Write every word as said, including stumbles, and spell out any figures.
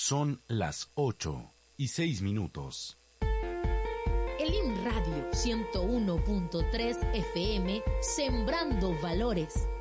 Son las ocho y seis minutos. El I M Radio ciento uno punto tres F M, sembrando valores.